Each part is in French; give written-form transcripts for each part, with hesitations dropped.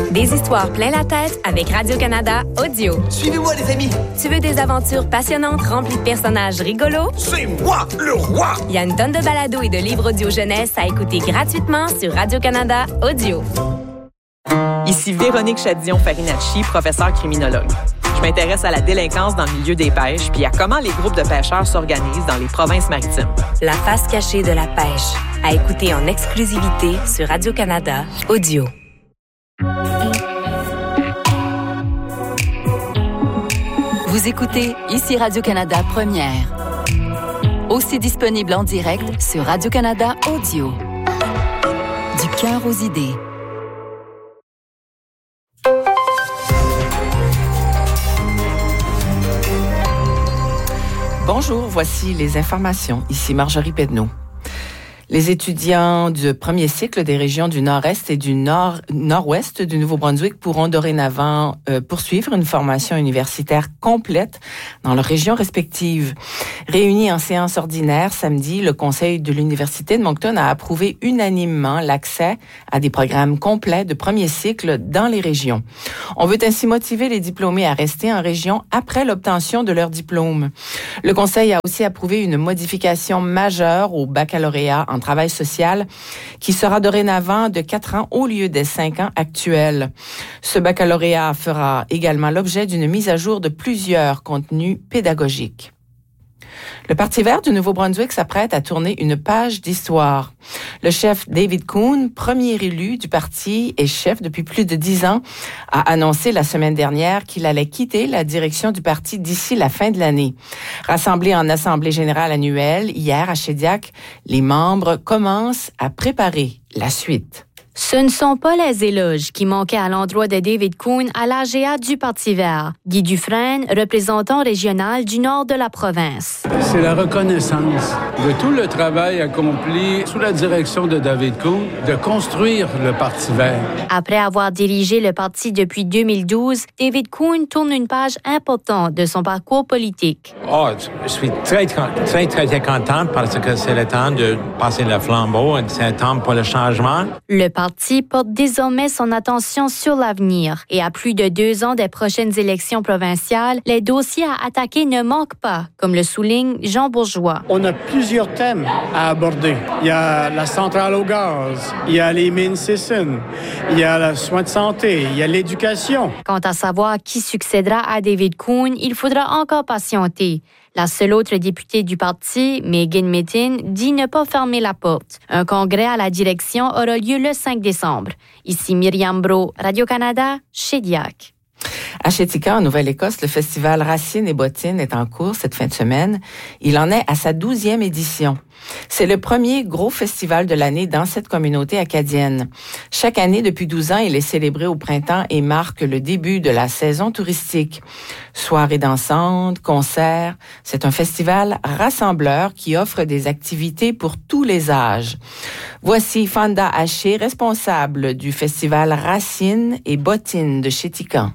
Des histoires plein la tête avec Radio-Canada Audio. Suivez-moi, les amis! Tu veux des aventures passionnantes remplies de personnages rigolos? C'est moi, le roi! Il y a une tonne de balados et de livres audio jeunesse à écouter gratuitement sur Radio-Canada Audio. Ici Véronique Chadillon-Farinacci, professeure criminologue. Je m'intéresse à la délinquance dans le milieu des pêches puis à comment les groupes de pêcheurs s'organisent dans les provinces maritimes. La face cachée de la pêche, à écouter en exclusivité sur Radio-Canada Audio. Vous écoutez ici Radio-Canada Première. Aussi disponible en direct sur Radio-Canada Audio. Du cœur aux idées. Bonjour, voici les informations. Ici Marjorie Pedneau. Les étudiants du premier cycle des régions du Nord-Est et du Nord-Ouest du Nouveau-Brunswick pourront dorénavant poursuivre une formation universitaire complète dans leurs régions respectives. Réunis en séance ordinaire samedi, le Conseil de l'Université de Moncton a approuvé unanimement l'accès à des programmes complets de premier cycle dans les régions. On veut ainsi motiver les diplômés à rester en région après l'obtention de leur diplôme. Le Conseil a aussi approuvé une modification majeure au baccalauréat en travail social qui sera dorénavant de 4 ans au lieu des 5 ans actuels. Ce baccalauréat fera également l'objet d'une mise à jour de plusieurs contenus pédagogiques. Le Parti vert du Nouveau-Brunswick s'apprête à tourner une page d'histoire. Le chef David Coon, premier élu du parti et chef depuis plus de 10 ans, a annoncé la semaine dernière qu'il allait quitter la direction du parti d'ici la fin de l'année. Rassemblés en assemblée générale annuelle hier à Shediac, les membres commencent à préparer la suite. Ce ne sont pas les éloges qui manquaient à l'endroit de David Coon à l'AGA du Parti vert. Guy Dufresne, représentant régional du nord de la province. C'est la reconnaissance de tout le travail accompli sous la direction de David Coon de construire le Parti vert. Après avoir dirigé le parti depuis 2012, David Coon tourne une page importante de son parcours politique. Je suis très contente parce que c'est le temps de passer le flambeau et c'est le temps pour le changement. Le parti porte désormais son attention sur l'avenir et à plus de 2 ans des prochaines élections provinciales, les dossiers à attaquer ne manquent pas, comme le souligne Jean Bourgeois. On a plusieurs thèmes à aborder. Il y a la centrale au gaz, il y a les mines Sisson, il y a le soin de santé, il y a l'éducation. Quant à savoir qui succédera à David Coon, il faudra encore patienter. La seule autre députée du parti, Megan Mittin, dit ne pas fermer la porte. Un congrès à la direction aura lieu le 5 décembre. Ici Myriam Brault, Radio-Canada, Shediac. À Chetika, en Nouvelle-Écosse, le festival Racines et Bottines est en cours cette fin de semaine. Il en est à sa 12e édition. C'est le premier gros festival de l'année dans cette communauté acadienne. Chaque année, depuis 12 ans, il est célébré au printemps et marque le début de la saison touristique. Soirées dansantes, concerts, c'est un festival rassembleur qui offre des activités pour tous les âges. Voici Fanda Haché, responsable du festival Racines et Bottines de Chetika.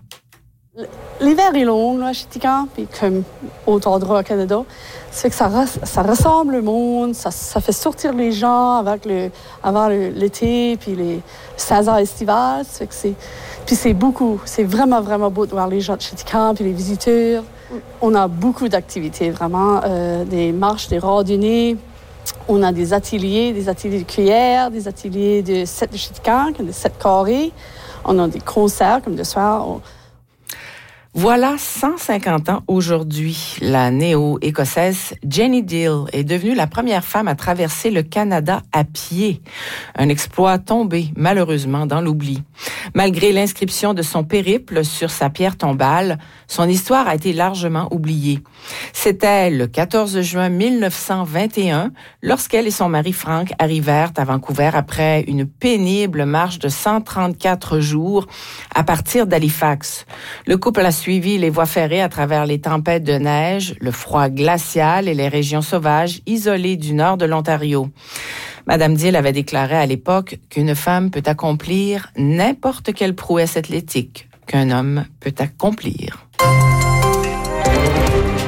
L'hiver est long là, à Chetika, puis comme autant endroits au Canada. Ça fait que ça ressemble le monde, ça fait sortir les gens avant l'été, puis les saisons estivales. Ça fait que c'est vraiment, vraiment beau de voir les gens de Chetika, puis les visiteurs. On a beaucoup d'activités, vraiment, des marches, des randonnées. On a des ateliers de cuillères, des ateliers de 7 de Chetika, comme des 7 carrés. On a des concerts, comme de soir. Voilà 150 ans aujourd'hui. La néo-écossaise Jenny Dill est devenue la première femme à traverser le Canada à pied. Un exploit tombé malheureusement dans l'oubli. Malgré l'inscription de son périple sur sa pierre tombale, son histoire a été largement oubliée. C'était le 14 juin 1921 lorsqu'elle et son mari Frank arrivèrent à Vancouver après une pénible marche de 134 jours à partir d'Halifax. Le couple a suivi les voies ferrées à travers les tempêtes de neige, le froid glacial et les régions sauvages isolées du nord de l'Ontario. Madame Dill avait déclaré à l'époque qu'une femme peut accomplir n'importe quelle prouesse athlétique qu'un homme peut accomplir.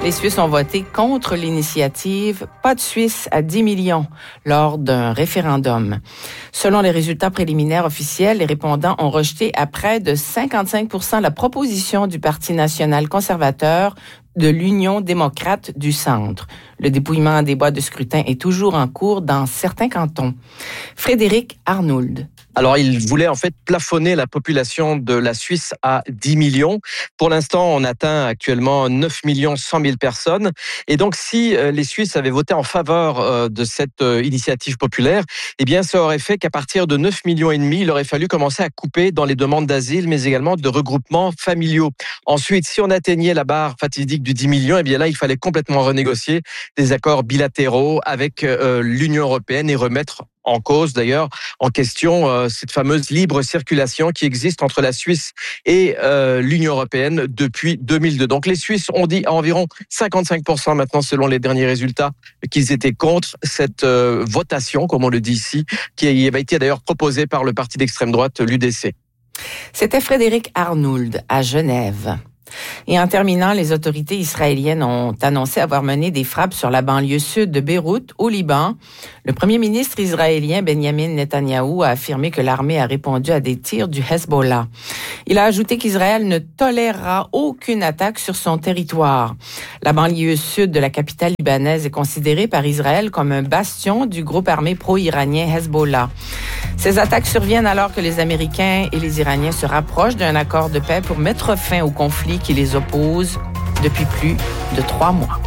Les Suisses ont voté contre l'initiative « Pas de Suisse à 10 millions » lors d'un référendum. Selon les résultats préliminaires officiels, les répondants ont rejeté à près de 55% la proposition du Parti national conservateur de l'Union démocrate du centre. Le dépouillement des boîtes de scrutin est toujours en cours dans certains cantons. Frédéric Arnould. Alors, il voulait en fait plafonner la population de la Suisse à 10 millions. Pour l'instant, on atteint actuellement 9 100 000 personnes. Et donc, si les Suisses avaient voté en faveur de cette initiative populaire, eh bien, ça aurait fait qu'à partir de 9,5 millions, il aurait fallu commencer à couper dans les demandes d'asile, mais également de regroupements familiaux. Ensuite, si on atteignait la barre fatidique du 10 millions, eh bien là, il fallait complètement renégocier des accords bilatéraux avec l'Union européenne et remettre en cause, d'ailleurs, en question, cette fameuse libre circulation qui existe entre la Suisse et l'Union européenne depuis 2002. Donc, les Suisses ont dit à environ 55% maintenant, selon les derniers résultats, qu'ils étaient contre cette votation, comme on le dit ici, qui avait été d'ailleurs proposée par le parti d'extrême droite, l'UDC. C'était Frédéric Arnould à Genève. Et en terminant, les autorités israéliennes ont annoncé avoir mené des frappes sur la banlieue sud de Beyrouth, au Liban. Le premier ministre israélien Benjamin Netanyahou a affirmé que l'armée a répondu à des tirs du Hezbollah. Il a ajouté qu'Israël ne tolérera aucune attaque sur son territoire. La banlieue sud de la capitale libanaise est considérée par Israël comme un bastion du groupe armé pro-iranien Hezbollah. Ces attaques surviennent alors que les Américains et les Iraniens se rapprochent d'un accord de paix pour mettre fin au conflit qui les oppose depuis plus de 3 mois.